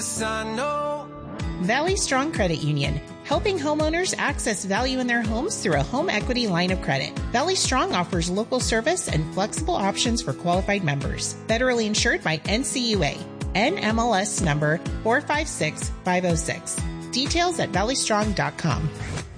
Valley Strong Credit Union, helping homeowners access value in their homes through a home equity line of credit. Valley Strong offers local service and flexible options for qualified members. Federally insured by NCUA. NMLS number 456506. Details at valleystrong.com.